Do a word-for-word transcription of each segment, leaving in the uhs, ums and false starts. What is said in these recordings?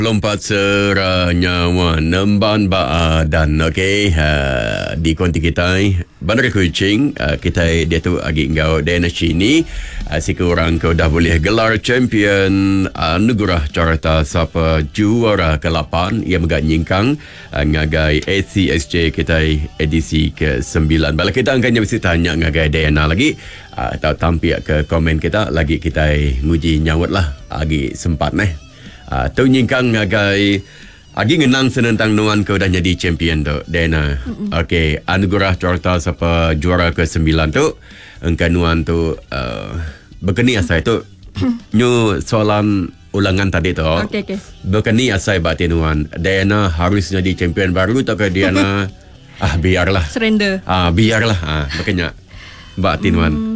Lompat seranya wan nemban ba dan okey uh, di konti kita Bandar Kuching uh, kita dia tu agi ngau dan sini uh, sekurang kau dah boleh gelar champion anugerah carta sapa juara ke lapan ia megak nyingkang uh, ngagai A C S J kita edisi ke sembilan. Bala kita akan mesti tanya ngagai Diana lagi uh, atau tampil ke komen kita lagi kita nguji nyawat lah agi sempat neh. Uh, tu nyingkang ngagai agi ngenang senentang nuan kau dah jadi champion tu Dena. Okey, anugerah carta siapa juara ke sembilan tu engkan nuan tu uh, berkeni asai tu nyu soalan ulangan tadi tu. Okey okey. Berkeni asai batin nuan Dena harus jadi champion baru tak ke Diana ah biarlah. Surrender. Ah biarlah ah makanya batin nuan. Hmm.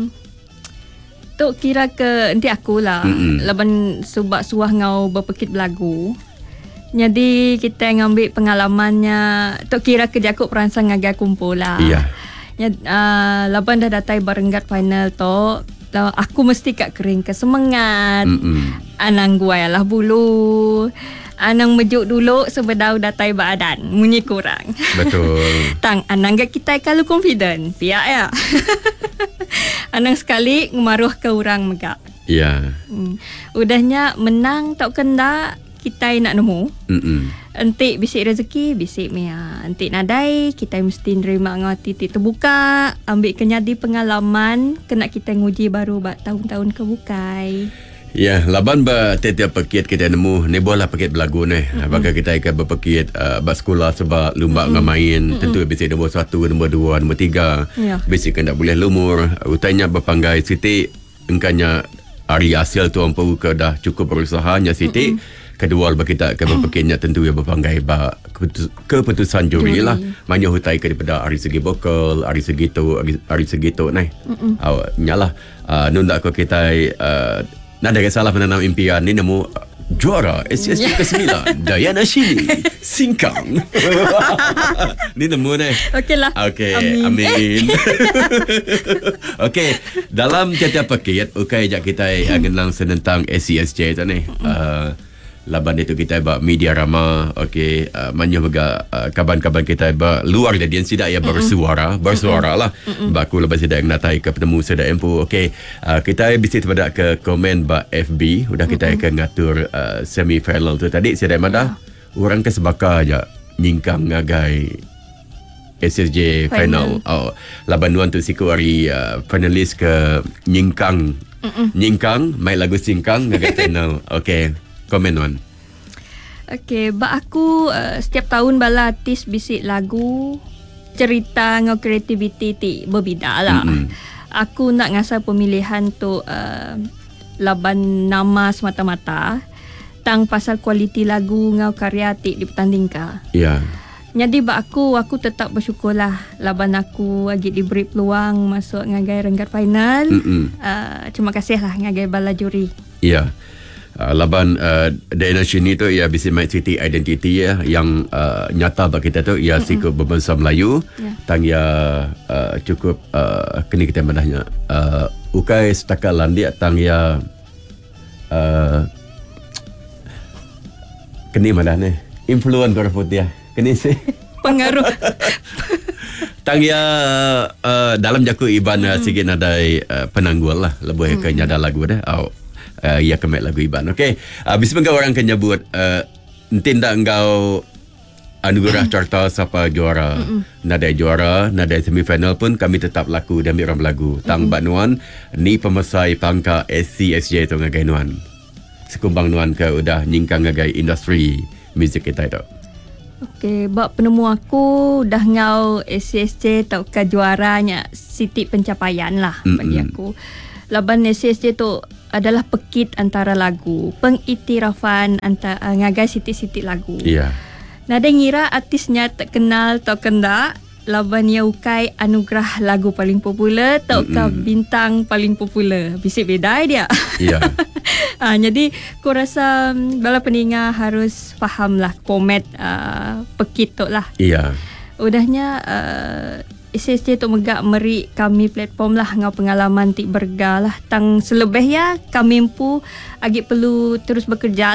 Tok kira ke nanti akulah laban subak suah ngau berpekit belagu. Jadi kita ngambil pengalamannya tok kira ke jakuk peransang ngagai kumpul lah. Iya. Ya uh, laban dah datai berenggat final tok. Aku mesti kat kering ke semangat. Mm-mm. Anang guai lah bulu. Anang mejuk dulu sebedau datai badan. Munyi kurang. Betul. Tang anang gak kita kalau confident. Pihak ya. Anang sekali ngemaruh ke orang megak. Ya. Hmm. Udahnya menang tak kena kita nak nemu. Mm-mm. Entik bisik rezeki, bisik mia. Entik nadai, kita mesti nerima ngati titik terbuka. Ambil kenyadi pengalaman, kena kita nguji baru bak tahun-tahun kebukai. Ya, laban ba tiap pakit kita nemu ni bola pakit belagu ni. Mm-hmm. Bagi kita akan berpakit uh, bak sekolah sebab lumba mm-hmm. ngamain. Mm-hmm. Tentu bisik nombor satu, nombor dua, nombor tiga. Yeah. Bisik kan tak boleh lumur. Utanya berpanggai Siti engkanya hari hasil tu ampu ke dah cukup berusahanya Siti. Mm-hmm. Kedua bagi kita akan berpakitnya tentu ya berpanggai ba keputusan juri lah. Manya hutai ke daripada hari segi vokal, hari segi tu, hari segi tu ni. Mm-hmm. Uh, nyalah uh, nunda ko kita uh, nak ada salah menanam impian ni nemu juara S C S J ke sembilan Diana Shini Singkang. Ni nemu ni. Okey lah. Okey, amin. amin. Okey, dalam tiap-tiap paket ukai jak kita genang senentang S C S J tu ni. Uh, laban itu kita buat media rama. Okey, uh, manyo baga uh, kaban-kaban kita buat luar jadi sidak ya bersuara, bersuara lah. Baku lepas sidak natai ke penemu sidak empu. Okey, uh, kita bisa pada ke komen ba F B, udah kita akan ngatur uh, semi final tu tadi sidak mana orang ke sebaka aja nyingkang ngagai S S J final. final. Oh, laban nuan tu siku hari uh, finalis ke nyingkang. Mm-mm. Nyingkang, mai lagu singkang ngagai final. Okey. Komen Wan. Okey, bak aku uh, setiap tahun bala artis bisik lagu cerita ngau kreativiti ti berbeza lah. Mm-hmm. Aku nak ngasal pemilihan tu uh, laban nama semata-mata tang pasal kualiti lagu ngau karya ti dipertandingkan. Ya. Yeah. Jadi bak aku aku tetap bersyukurlah laban aku lagi diberi peluang masuk ngagai renggat final. Mm-hmm. Uh, terima kasihlah ngagai bala juri. Ya. Yeah. Uh, laban uh, Diana Shini tu ia bisa main city identity ya yang uh, nyata bagi kita tu ia mm-hmm. sikap berbangsa Melayu yeah. tang ia uh, cukup uh, kini kita madahnya uh, ukai setakat landia tang ia uh, kini madah ni influence berfut dia kini si pengaruh tang ia uh, dalam jaku iban mm-hmm. sikit nadai uh, penanggul lah lebih mm-hmm. ke nyada lagu dah oh. Uh, ia kemet lagu Iban. Okey. Uh, Bismillah engkau orang akan nyebut uh, entindak engkau anugerah carta siapa juara. Mm-mm. Nada juara, nada semifinal pun kami tetap laku dan ambil orang lagu. Tang bat nuan ni pemesai pangka S C S J tu ngagai nuan. Sekumbang nuan ke udah nyingkang ngagai industri muzik kita itu. Okey, bab penemu aku dah ngau S C S J tau ke juaranya Siti pencapaian lah Mm-mm. bagi aku. Laban S C S J tu adalah pekit antara lagu, pengiktirafan antara uh, ngagai siti-siti lagu. Iya. Yeah. Nada ngira artisnya tak kenal tak kena, laban ia ukai anugerah lagu paling popular tak ke bintang paling popular. Bisik beda dia. Iya. Yeah. uh, jadi aku rasa um, bala peninga harus fahamlah komet uh, pekit tu lah. Iya. Yeah. Udahnya uh, S S J tu megak meri kami platform lah ngau pengalaman tik berga lah tang selebih ya kami empu agi perlu terus bekerja lah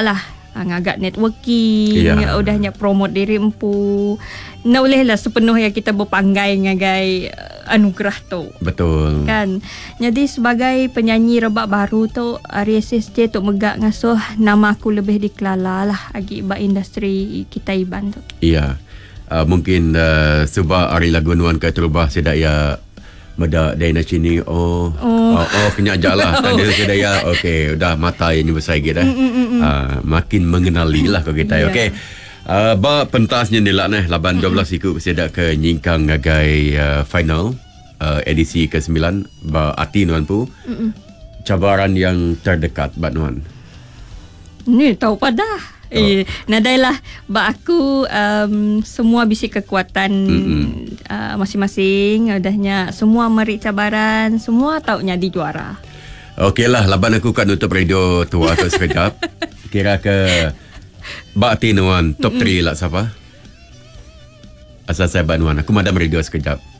uh, ngagak networking, Ya. udahnya promote diri empu. Nak bolehlah sepenuh yang kita berpanggai ngagai uh, anugerah tu. Betul. Kan. Jadi sebagai penyanyi rebak baru tu, Ari S S J tu megak ngasuh nama aku lebih dikelala lah agi ba industri kita iban tu. Iya. Uh, mungkin uh, sebab hari lagu nuan ke terubah sedak ya meda Daina Cini oh oh, oh, oh kena ajak lah tanda sedak ya okey dah mata yang besar gitu dah. Uh, makin mengenali lah kau kita. Yeah. Okey. Uh, ba pentasnya ni lah nah laban dua belas ikut sedak ke nyingkang ngagai uh, final uh, edisi ke sembilan ba ati nuan pu. Mm-mm. Cabaran yang terdekat ba nuan. Ni tahu pada. Eh, nadailah ba aku um, semua bisi kekuatan uh, masing-masing, udahnya semua meri cabaran, semua tahu nyadi juara. Okeylah, laban aku kan nutup radio tua tu sekejap. Kira ke ba ati nuan top tiga lah siapa? Asal saya ba nuan, aku madam radio sekejap.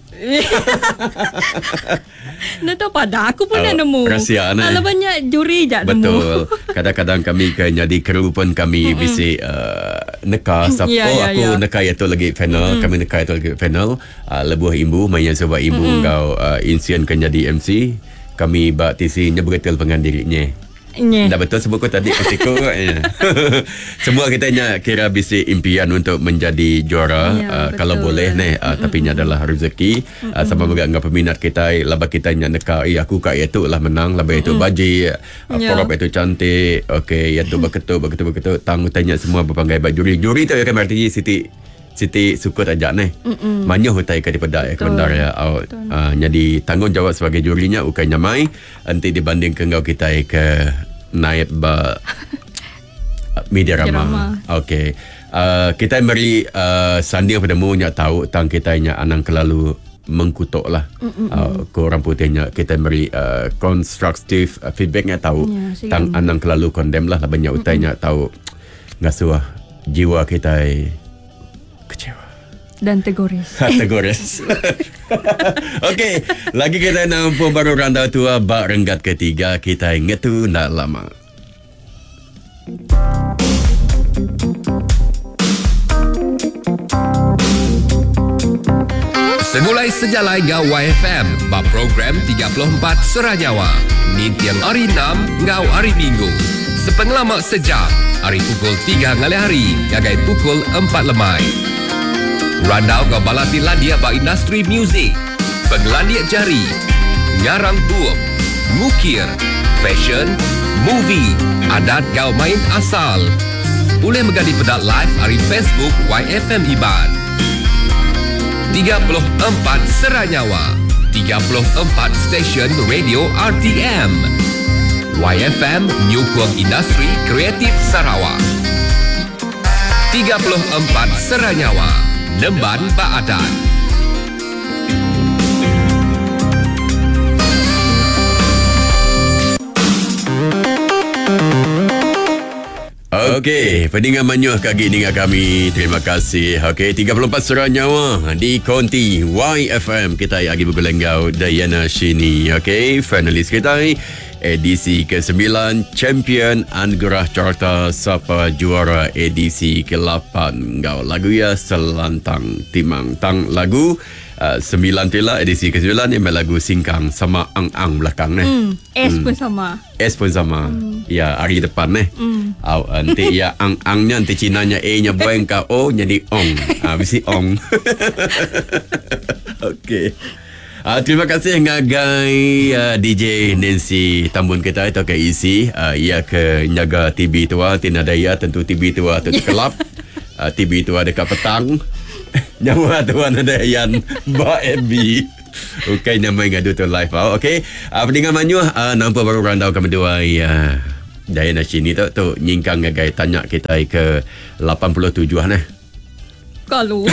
Nak tahu pada aku pun Oh, dah nemu. rahsia, nah. Kalau banyak juri je nemu. Betul. Kadang-kadang kami kan jadi kru pun kami bisi uh, neka siapa Ya, ya, aku ya. neka itu lagi final, kami neka itu lagi final. Uh, lebuh imbu main sebab imbu kau uh, insien kan jadi M C. Kami ba T C-nya betul pengandirinya. Nye. Dah betul sebut kau tadi kutiku. Semua kita nya kira bisi impian untuk menjadi juara Ya, uh, betul. kalau boleh nih uh, tapi nya adalah rezeki uh, sama juga dengan peminat kita laba kita nya neka eh aku kak itu lah menang laba itu baji uh, Ya. porop itu cantik okey ya tu beketu beketu beketu tang tanya semua berpanggai baju juri juri tu ya kan berarti Siti Siti sukut aja nih manyo hutai ka daripada ya Betul. benar ya out uh, jadi tanggungjawab sebagai jurinya ukai nyamai nanti dibanding ke ngau kita ke naib ba media Media rama. rama. Okey. Uh, kita beri uh, sanding pada mu nya tahu tang kita nya anang kelalu mengkutuk lah. Uh, ko orang putihnya kita beri uh, constructive uh, feedbacknya tahu Ya, siap. tang anang kelalu condemn lah banyak utainya tahu ngasuh jiwa kita kecewa. Dan tegoris. Kategoris. Okey, lagi kita nampu baru randau tua bak renggat ketiga kita ngetu nak lama. Semulai sejalai ngau Y F M bak program tiga puluh empat Seranyawa. Nintiang hari enam ngau hari Minggu. Sepengalamak sejam, hari pukul tiga ngalai hari, ngagai pukul empat lemai. Randau kau balati landia ba industri muzik, penglandia jari, ngarang buuk, ngukir, fashion, movie, adat kau main asal. Boleh megadi pedat live hari Facebook Y F M Iban. tiga puluh empat Seranyawa, tiga puluh empat stesen radio R T M. Y F M Nyukung Industri Kreatif Sarawak. tiga puluh empat Seranyawa, Nemban Baadan. Okey, pendengar menyuh kaki dengan kami. Terima kasih. Okey, tiga puluh empat Seranyawa di Konti Y F M. Kita lagi bergelenggau Diana Shini. Okey, finalis kita edisi ke sembilan Champion Anugerah Carta Sapa Juara edisi ke lapan. Ngau lagu ya selantang timang tang lagu uh, sembilan tu lah edisi ke sembilan ni lagu singkang sama ang-ang belakang ni. Hmm, S pun sama. S pun sama. Hmm. Ya, hari depan eh. Hmm. Au nanti ya ang-angnya nanti Cinanya A-nya buang ka O jadi ong. Ah mesti ong. Okey. Uh, terima kasih ngagai uh, D J Nancy Tambun kita itu ke isi uh, ia ke nyaga T V tua tina daya tentu T V tua tu kelap uh, T V tua dekat petang nyawa tuan ada yang ba M B. Okey nama ngadu tu live ah. Okey. Uh, pendengar Manyuh uh, nampak baru randau kami dua ya. Diana Shini tu tu nyingkang ngagai tanya kita ke lapan puluh tujuh nah. Kalau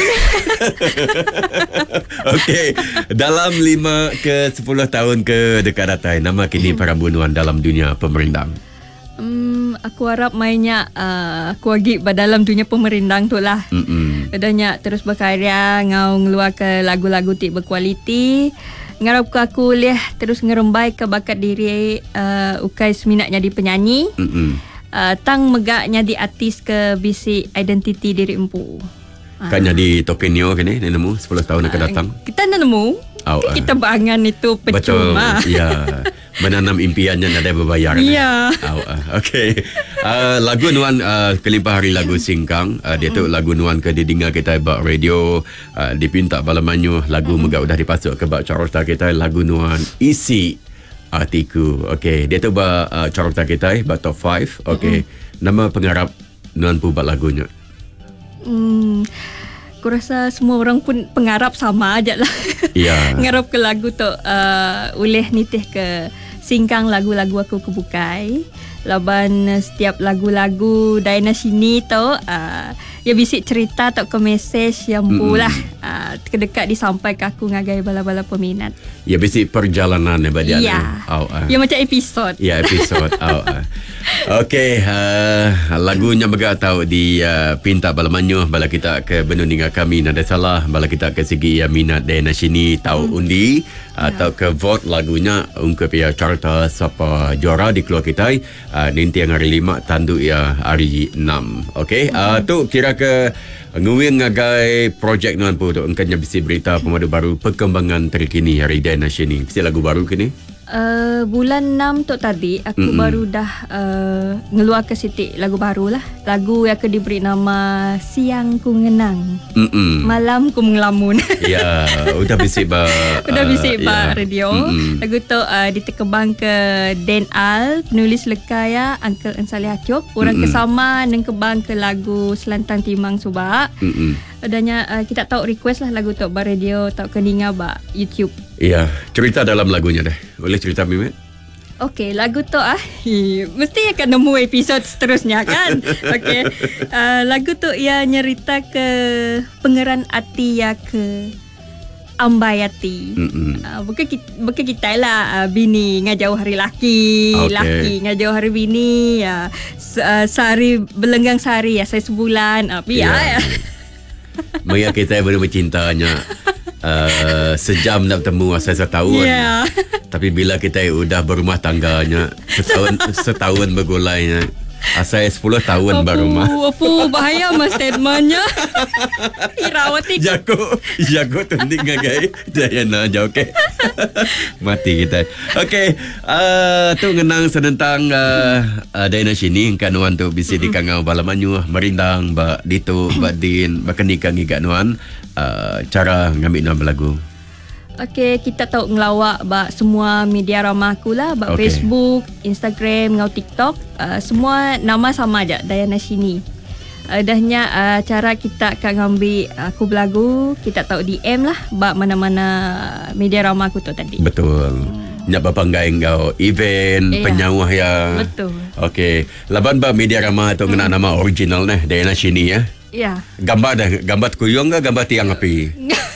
Okey, dalam lima ke sepuluh tahun ke dekat datang, nama kini perambunuan dalam dunia pemerintang. um, aku harap mainnya uh, aku lagi dalam dunia pemerintang tu lah. Mm-mm. Adanya terus berkarya ngau ngeluar ke lagu-lagu tik berkualiti. Ngarap ke aku lihat terus ngerembai ke bakat diri uh, ukai seminatnya di penyanyi. Mm-mm. uh, tang megaknya di artis ke bisi identiti diri empu. Kan jadi Tokenio kan ni nemu sepuluh tahun akan datang. Uh, kita nak nemu. Oh, uh. Kita bangan itu percuma. Betul. Ya. Menanam impiannya ada berbayar. Ya. Oh, uh. Okey. Uh, lagu Nuan uh, kelimpah hari lagu Singkang. Uh, dia tu lagu Nuan ke didengar kita bak radio. Uh, dipinta balamanyu lagu mm. megak udah dipasuk ke bak carta kita lagu Nuan isi artiku. Okey. Dia tu bak uh, carta kita bak top lima. Okey. Mm-hmm. Nama pengarap Nuan pu bak lagunya. Hmm. Aku rasa semua orang pun pengarap sama aja lah. Ya. Ngarap ke lagu tu uh, uleh nitih ke Singkang lagu-lagu aku kebukai. Laban setiap lagu-lagu Diana sini tu uh, ya bisik cerita atau ke mesej yang pula mm-hmm. uh, kedekat disampai ke aku ngagai bala-bala peminat. Ya bisik perjalanan ya badia. Ya. Oh, uh. Ya macam episod. Ya episod. oh, uh. Okey, uh, lagunya begak tahu di uh, pinta balamanyo bala kita ke benundinga kami nada salah bala kita ke segi ya minat Diana sini tahu hmm. undi ya. Atau ke vote lagunya ungkap ya carta siapa juara di keluar kita uh, nanti yang hari lima tandu ya hari enam. Okey, hmm. uh, tu kira ke nguing ngagai projek Nuan pu tu engkanya bisi berita pemadu baru perkembangan terkini hari Diana sini. Bisi lagu baru kini. Uh, bulan enam tu tadi aku mm-hmm. baru dah uh, ngeluar ke sitik lagu baru lah. Lagu yang aku diberi nama Siang Ku Ngenang, mm-hmm. Malam Ku Mengelamun. Ya, udah bisik ba udah bisik uh, ba yeah. radio. Mm-hmm. Lagu tu uh, ditekebang ke Dan Al, penulis lekaya Uncle Ensali Hacok. Orang mm-hmm. kesama neng kebang ke lagu Selantang Timang Subak. Mm-hmm. Adanya uh, kita tahu request lah lagu tu ba radio tahu keninga ba YouTube. Iya, cerita dalam lagunya deh. Boleh cerita Mimet? Okey, lagu tu ah hi, mesti akan nemu episod seterusnya kan. Okey. Uh, lagu tu ia nyerita ke pengeran ati ya ke Ambayati. Uh, bukan kita, bukan kita lah uh, bini ngajauh hari laki, okay. Laki ngajauh hari bini ya. Uh, sehari belenggang sehari ya saya sebulan. Uh, ya. Yeah. Maya kita baru bercintanya. Uh, sejam nak bertemu saya setahun. Yeah. Tapi bila kita udah berumah tangganya setahun setahun bergulainya. Asal sepuluh tahun baru mah. Apa bahaya mas statementnya. Irawati. Jago, jago tundik ngagai. Diana aja okey. Mati kita. Okey, uh, tu ngenang sedentang uh, uh, Diana sini kanuan tu bisi di kangau balamanyu merindang ba ditu ba din ba kenikang iga nuan uh, cara ngambil nuan berlagu. Okey, kita tahu ngelawak bak semua media ramah aku lah, bak okay. Facebook, Instagram, ngau TikTok, uh, semua nama sama aja Diana sini. Uh, dahnya uh, cara kita akan ngambil aku berlagu, kita tahu D M lah bak mana-mana media ramah aku tu tadi. Betul. Hmm. Nak bapanggai engkau event, eh, penyawah ya. Betul. Okey, laban bak media ramah tu kena hmm. nama original nah Diana sini ya. Ya. Gambar dah, gambar kuyung ke gambar tiang api?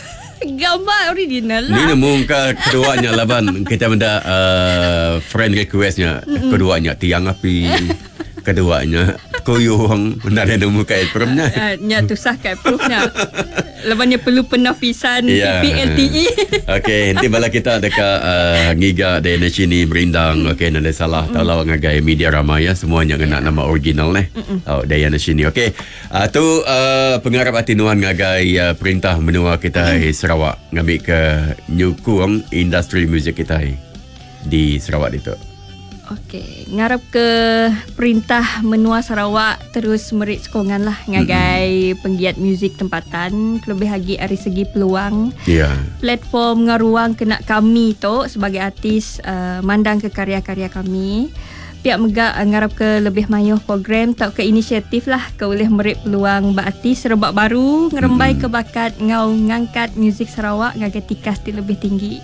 Gambar original lah. Ni nemu ke keduanya laban kita benda uh, friend requestnya mm-mm. Keduanya tiang api, keduanya kuyung, benda dia nemu kat promnya. Uh, nya tu sah kat promnya. Lebannya perlu penafisan yeah. P L T E. Okey, nanti bala kita dekat uh, ngiga Diana sini berindang. Okey, nak ada salah mm. tahu ngagai media ramai ya, semuanya kena yeah. nama original eh. Oh, Diana sini. Okey. Uh, tu uh, pengarap hati nuan ngagai uh, perintah menua kita mm. Sarawak ngambil ke nyukung industri muzik kita di Sarawak itu. Okey, ngarap ke perintah menua Sarawak terus merik sokongan lah ngagai mm-hmm. penggiat muzik tempatan lebih lagi dari segi peluang. Yeah. Platform ngaruang kena kami tu sebagai artis uh, mandang ke karya-karya kami. Pihak megak uh, ngarap ke lebih mayuh program tau ke inisiatif lah ke boleh merik peluang ba artis rebak baru ngerembai mm-hmm. ke bakat ngau ngangkat muzik Sarawak ngagai tikas di lebih tinggi.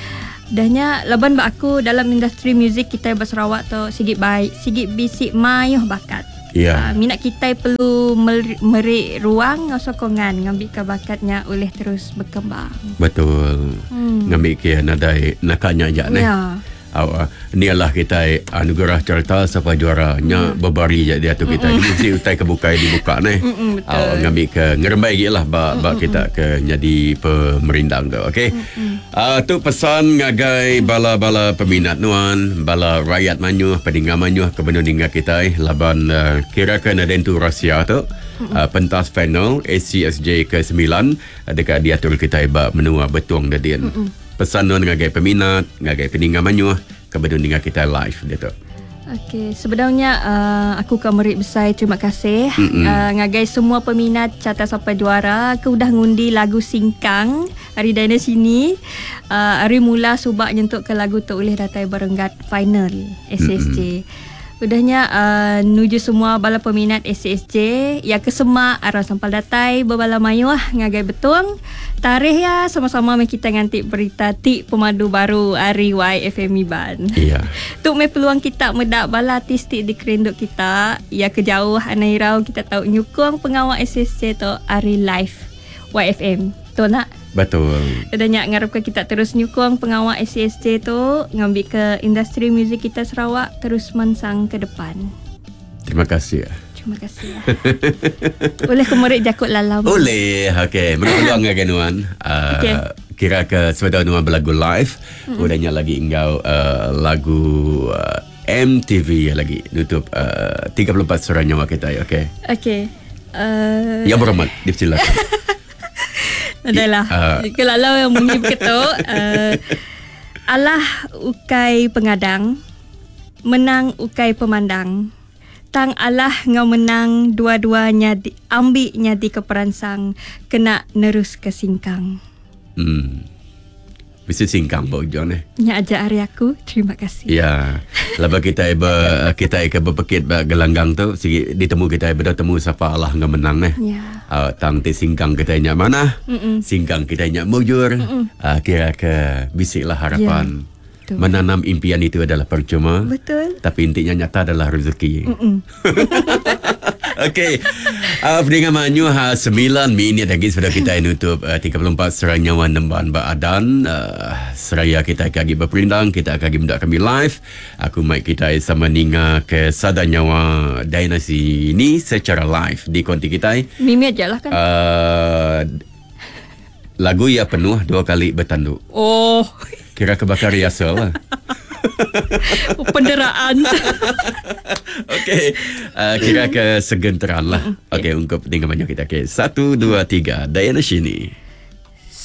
Dahnya laban bak aku dalam industri muzik kita di Sarawak tu sigit baik, sigit bisik mayuh bakat. Yeah. Uh, minat kita perlu merik ruang sokongan ngambil ke bakatnya oleh terus berkembang. Betul. Hmm. Ngambil ke nadai nakanya aja ni. Ya. Awak ni lah kita anugerah carta siapa juaranya mm. berbari je dia tu kita. Ini mesti utai kebuka dibuka ni. Awak ngambil ke ngerembai gila ba ba kita ke jadi pemerindang tu. Okey. Uh, tu pesan ngagai bala-bala peminat nuan, bala rakyat manyuh, pendengar manyuh kebenundingan kita laban uh, kira-kira ada tu rahsia tu. Uh, pentas panel A C S J ke sembilan uh, dekat diatur kita ibak menua betuang dadian. Pesan nuan ngagai peminat, ngagai pendengar manyuh kebenundingan kita live dia tu. Okey, sebenarnya uh, aku Kamerik Besar terima kasih uh, ngagai semua peminat Carta Sampai Juara. Aku dah ngundi lagu Singkang hari dana sini. Uh, hari mula subak nyentuk ke lagu tu oleh datai berenggat final S S J. Udahnya uh, nuju semua bala peminat S S J ya ke semak arah sampal datai berbala mayuh ngagai betuang. Tarikh ya sama-sama me kita ngantik berita ti pemadu baru hari Y F M Iban. Iya. Tuk me peluang kita medak bala artis ti di kerenduk kita ya ke jauh anairau kita tahu nyukung pengawal S S J tu hari live Y F M. Tu nak? Betul. Adanya ngarepkan kita terus nyukung pengawal S S J tu ngambil ke industri muzik kita Sarawak terus mansang ke depan. Terima kasih. Terima kasih. Ya. Boleh Kamerik jakut lalam. Boleh. Okey, mana peluang ngagai nuan? Uh, Okey. Kira ke sebetulnya nuan berlagu live. Mm. Udahnya lagi engkau uh, lagu uh, M T V lagi nutup uh, tiga puluh empat surat nyawa kita. Okey. Okey. Uh, Yang berhormat, dipersilakan. Adalah uh, kalau yang bunyi begitu uh, Allah ukai pengadang, menang ukai pemandang. Tang Allah ngau menang dua-duanya di, ambilnya di keperansang kena nerus ke Singkang. Hmm. Mesti Singkang bojong eh. Nya ajak hari aku. Terima kasih. Ya. Lepas kita iba kita ke berpekit ba gelanggang tu sikit ditemu kita iba temu siapa Allah ngau menang eh. Ya. Uh, tang te Singkang kita nya mana? Mm-mm. Singkang kita nya mujur. Uh, kira ke bisiklah harapan. Ya. Betul. Menanam impian itu adalah percuma. Betul. Tapi intinya nyata adalah rezeki. Okey. Uh, pendengar Manyu ha, sembilan minit lagi sudah kita nutup uh, tiga puluh empat Seranyawan Nemban Baadan. Uh, seraya kita akan berperindang, kita akan mendak kami live. Aku mic kita sama ninga ke Sadanyawa Dynasty ini secara live di konti kita. Mimi aja lah kan. Uh, lagu ya penuh dua kali bertanduk. Oh. Kira kebakar riasal lah. Penderaan. Okey, uh, kira ke segenteran lah. Okey, untuk dengan banyak kita. Okey, satu, dua, tiga. Diana Shini.